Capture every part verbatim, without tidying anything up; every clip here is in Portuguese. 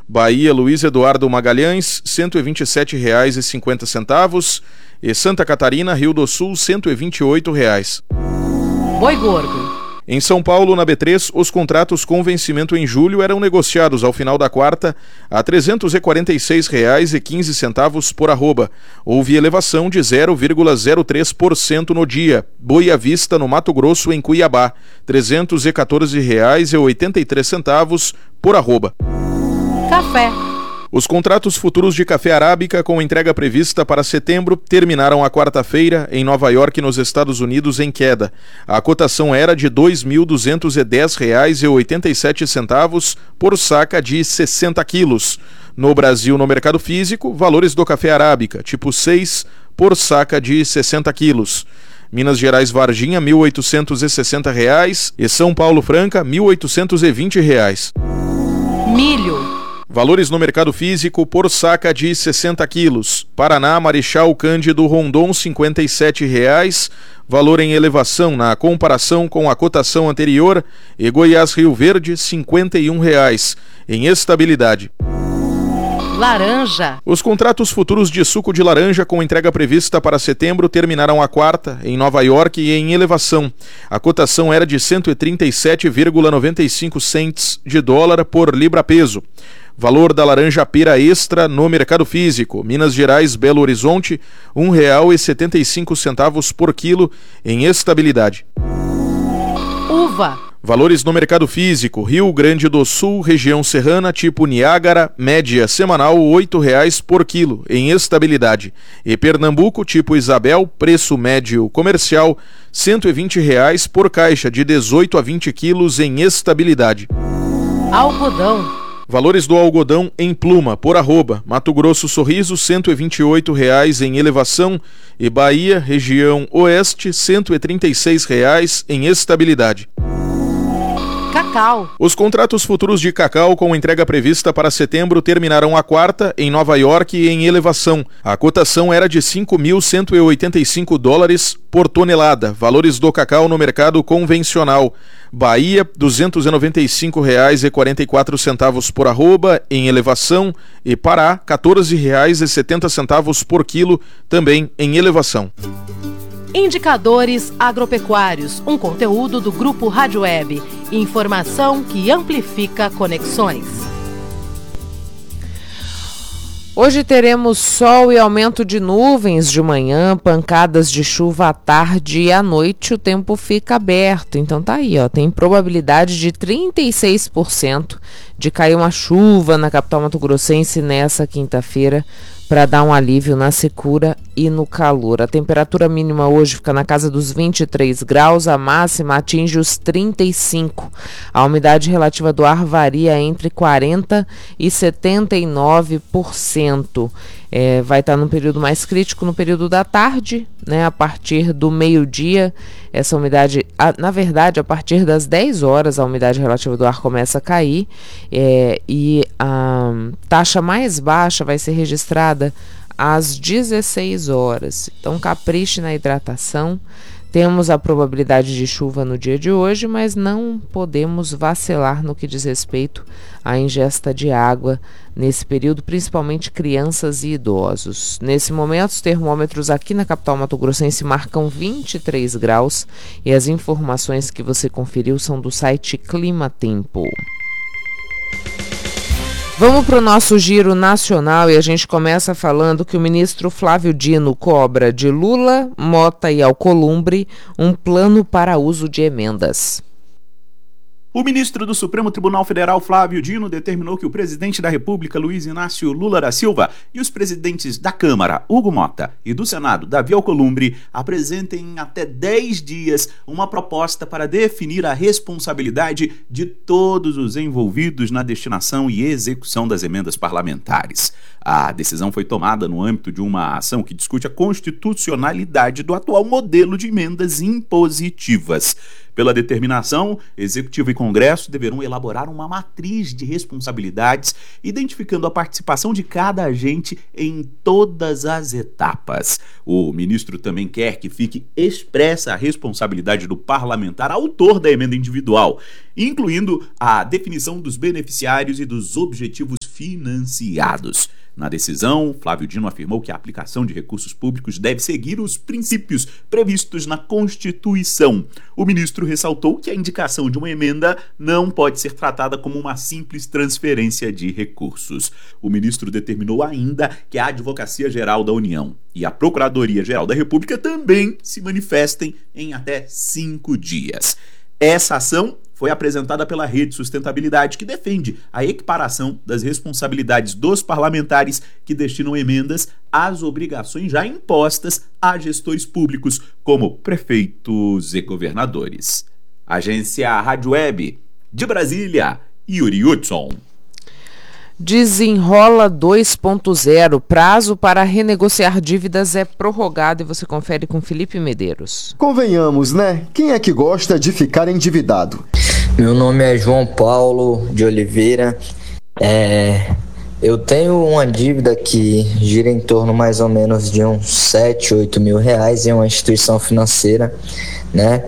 Bahia, Luiz Eduardo Magalhães, cento e vinte e sete reais e cinquenta centavos. E Santa Catarina, Rio do Sul, cento e vinte e oito reais. Boi gordo. Em São Paulo, na B três, os contratos com vencimento em julho eram negociados ao final da quarta a trezentos e quarenta e seis reais e quinze centavos por arroba. Houve elevação de zero vírgula zero três por cento no dia. Boi à vista no Mato Grosso, em Cuiabá, trezentos e quatorze reais e oitenta e três centavos por arroba. Café. Os contratos futuros de café arábica com entrega prevista para setembro terminaram a quarta-feira em Nova York, nos Estados Unidos, em queda. A cotação era de dois mil duzentos e dez reais e oitenta e sete centavos por saca de sessenta quilos. No Brasil, no mercado físico, valores do café arábica, tipo seis, por saca de sessenta quilos. Minas Gerais Varginha, mil oitocentos e sessenta reais e São Paulo Franca, mil oitocentos e vinte reais. Milho. Valores no mercado físico por saca de sessenta quilos. Paraná, Marechal Cândido Rondon, cinquenta e sete reais. Valor em elevação na comparação com a cotação anterior. E Goiás Rio Verde, cinquenta e um reais. Em estabilidade. Laranja. Os contratos futuros de suco de laranja com entrega prevista para setembro terminaram a quarta, em Nova York, e em elevação. A cotação era de cento e trinta e sete vírgula noventa e cinco cents de dólar por libra-peso. Valor da laranja pera extra no mercado físico. Minas Gerais, Belo Horizonte, um real e setenta e cinco centavos por quilo, em estabilidade. Uva. Valores no mercado físico. Rio Grande do Sul, região serrana, tipo Niágara, média semanal oito reais por quilo, em estabilidade. E Pernambuco, tipo Isabel, preço médio comercial cento e vinte reais por caixa de dezoito a vinte quilos, em estabilidade. Algodão. Valores do algodão em pluma, por arroba. Mato Grosso Sorriso, cento e vinte e oito reais em elevação. E Bahia, região oeste, cento e trinta e seis reais em estabilidade. Cacau. Os contratos futuros de cacau com entrega prevista para setembro terminaram a quarta, em Nova York, e em elevação. A cotação era de cinco mil cento e oitenta e cinco dólares por tonelada. Valores do cacau no mercado convencional. Bahia, duzentos e noventa e cinco reais e quarenta e quatro centavos por arroba, em elevação. E Pará, quatorze reais e setenta centavos por quilo, também em elevação. Indicadores agropecuários, um conteúdo do Grupo Rádio Web. Informação que amplifica conexões. Hoje teremos sol e aumento de nuvens de manhã, pancadas de chuva à tarde e à noite o tempo fica aberto. Então tá aí, ó, tem probabilidade de trinta e seis por cento de cair uma chuva na capital mato-grossense nessa quinta-feira, para dar um alívio na secura e no calor. A temperatura mínima hoje fica na casa dos vinte e três graus, a máxima atinge os trinta e cinco. A umidade relativa do ar varia entre quarenta por cento e setenta e nove por cento. É, vai estar no período mais crítico no período da tarde, né? A partir do meio-dia, essa umidade, a, na verdade, a partir das dez horas, a umidade relativa do ar começa a cair, é, e a taxa mais baixa vai ser registrada às dezesseis horas. Então, capriche na hidratação. Temos a probabilidade de chuva no dia de hoje, mas não podemos vacilar no que diz respeito à ingesta de água nesse período, principalmente crianças e idosos. Nesse momento, os termômetros aqui na capital mato-grossense marcam vinte e três graus e as informações que você conferiu são do site Clima Tempo. Vamos para o nosso giro nacional e a gente começa falando que o ministro Flávio Dino cobra de Lula, Mota e Alcolumbre um plano para uso de emendas. O ministro do Supremo Tribunal Federal, Flávio Dino, determinou que o presidente da República, Luiz Inácio Lula da Silva, e os presidentes da Câmara, Hugo Mota, e do Senado, Davi Alcolumbre, apresentem em até dez dias uma proposta para definir a responsabilidade de todos os envolvidos na destinação e execução das emendas parlamentares. A decisão foi tomada no âmbito de uma ação que discute a constitucionalidade do atual modelo de emendas impositivas. Pela determinação, Executivo e Congresso deverão elaborar uma matriz de responsabilidades, identificando a participação de cada agente em todas as etapas. O ministro também quer que fique expressa a responsabilidade do parlamentar autor da emenda individual, incluindo a definição dos beneficiários e dos objetivos financiados. Na decisão, Flávio Dino afirmou que a aplicação de recursos públicos deve seguir os princípios previstos na Constituição. O ministro ressaltou que a indicação de uma emenda não pode ser tratada como uma simples transferência de recursos. O ministro determinou ainda que a Advocacia Geral da União e a Procuradoria-Geral da República também se manifestem em até cinco dias. Essa ação foi apresentada pela Rede Sustentabilidade, que defende a equiparação das responsabilidades dos parlamentares que destinam emendas às obrigações já impostas a gestores públicos, como prefeitos e governadores. Agência Rádio Web de Brasília, Yuri Hudson. Desenrola dois ponto zero. Prazo para renegociar dívidas é prorrogado e você confere com Felipe Medeiros. Convenhamos, né? Quem é que gosta de ficar endividado? Meu nome é João Paulo de Oliveira. É, eu tenho uma dívida que gira em torno mais ou menos de uns sete, oito mil reais em uma instituição financeira, né?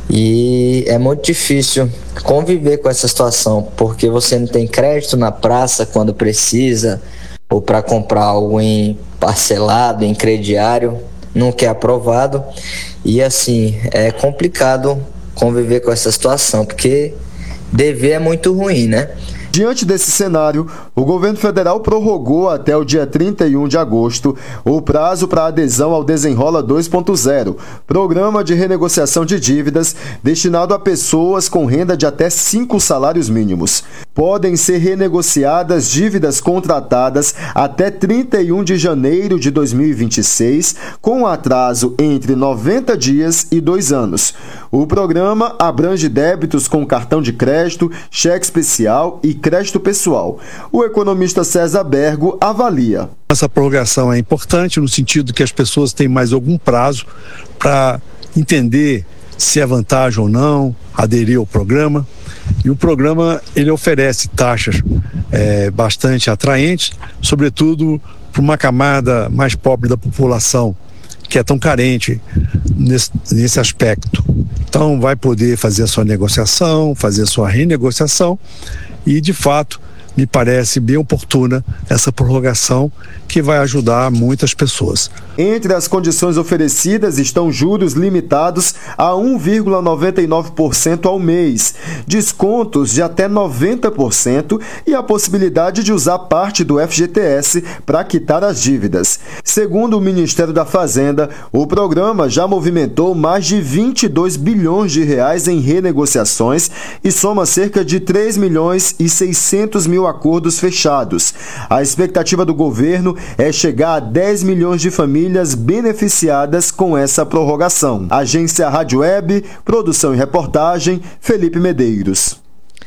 E é muito difícil conviver com essa situação, porque você não tem crédito na praça quando precisa, ou para comprar algo em parcelado, em crediário, nunca é aprovado. E assim, é complicado conviver com essa situação, porque dever é muito ruim, né? Diante desse cenário, o governo federal prorrogou até o dia trinta e um de agosto o prazo para adesão ao Desenrola dois ponto zero, programa de renegociação de dívidas destinado a pessoas com renda de até cinco salários mínimos. Podem ser renegociadas dívidas contratadas até trinta e um de janeiro de dois mil e vinte e seis, com atraso entre noventa dias e dois anos. O programa abrange débitos com cartão de crédito, cheque especial e crédito pessoal. O economista César Bergo avalia. Essa prorrogação é importante no sentido que as pessoas têm mais algum prazo para entender se é vantagem ou não aderir ao programa. E o programa ele oferece taxas é, bastante atraentes, sobretudo para uma camada mais pobre da população, que é tão carente nesse, nesse aspecto. Então vai poder fazer a sua negociação, fazer a sua renegociação e, de fato, me parece bem oportuna essa prorrogação que vai ajudar muitas pessoas. Entre as condições oferecidas estão juros limitados a um vírgula noventa e nove por cento ao mês, descontos de até noventa por cento e a possibilidade de usar parte do F G T S para quitar as dívidas. Segundo o Ministério da Fazenda, o programa já movimentou mais de vinte e dois bilhões de reais em renegociações e soma cerca de três milhões e seiscentos mil acordos fechados. A expectativa do governo é chegar a dez milhões de famílias beneficiadas com essa prorrogação. Agência Rádio Web, produção e reportagem, Felipe Medeiros.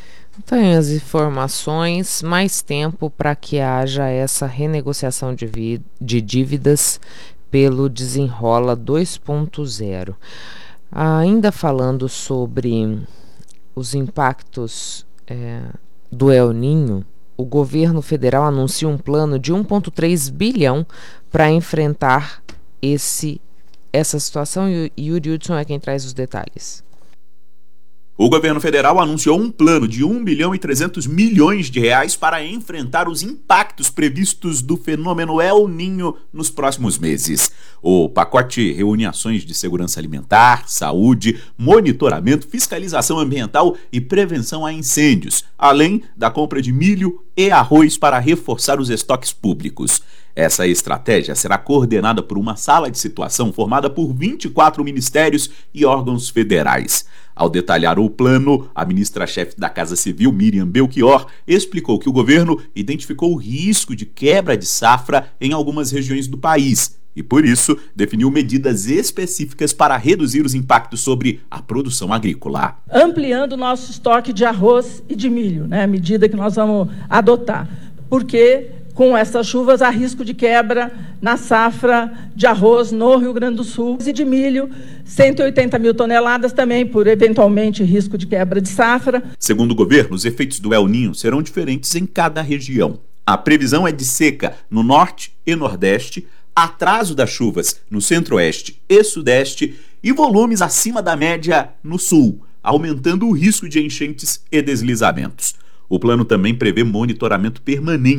Tem as informações, mais tempo para que haja essa renegociação de, vi- de dívidas pelo Desenrola dois ponto zero. Ainda falando sobre os impactos é, do El Niño, o governo federal anuncia um plano de um vírgula três bilhão para enfrentar esse, essa situação e o Yuri Hudson é quem traz os detalhes. O governo federal anunciou um plano de um bilhão e trezentos milhões de reais para enfrentar os impactos previstos do fenômeno El Niño nos próximos meses. O pacote reúne ações de segurança alimentar, saúde, monitoramento, fiscalização ambiental e prevenção a incêndios, além da compra de milho e arroz para reforçar os estoques públicos. Essa estratégia será coordenada por uma sala de situação formada por vinte e quatro ministérios e órgãos federais. Ao detalhar o plano, a ministra-chefe da Casa Civil, Miriam Belchior, explicou que o governo identificou o risco de quebra de safra em algumas regiões do país e, por isso, definiu medidas específicas para reduzir os impactos sobre a produção agrícola. Ampliando o nosso estoque de arroz e de milho, né, a medida que nós vamos adotar, porque com essas chuvas há risco de quebra na safra de arroz no Rio Grande do Sul e de milho, cento e oitenta mil toneladas também por eventualmente risco de quebra de safra. Segundo o governo, os efeitos do El Niño serão diferentes em cada região. A previsão é de seca no norte e nordeste, atraso das chuvas no centro-oeste e sudeste e volumes acima da média no sul, aumentando o risco de enchentes e deslizamentos. O plano também prevê monitoramento permanente